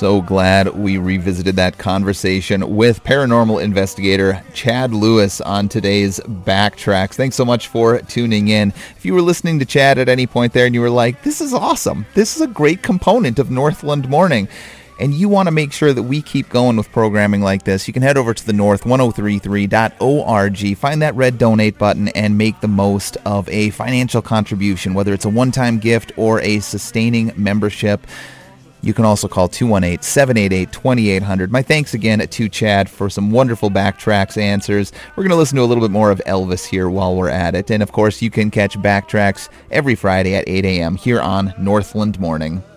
So glad we revisited that conversation with paranormal investigator Chad Lewis on today's Backtracks. Thanks so much for tuning in. If you were listening to Chad at any point there and you were like, this is awesome, this is a great component of Northland Morning, and you want to make sure that we keep going with programming like this, you can head over to the north1033.org, find that red donate button, and make the most of a financial contribution, whether it's a one-time gift or a sustaining membership. You can also call 218-788-2800. My thanks again to Chad for some wonderful Backtracks answers. We're going to listen to a little bit more of Elvis here while we're at it. And, of course, you can catch Backtracks every Friday at 8 a.m. here on Northland Morning.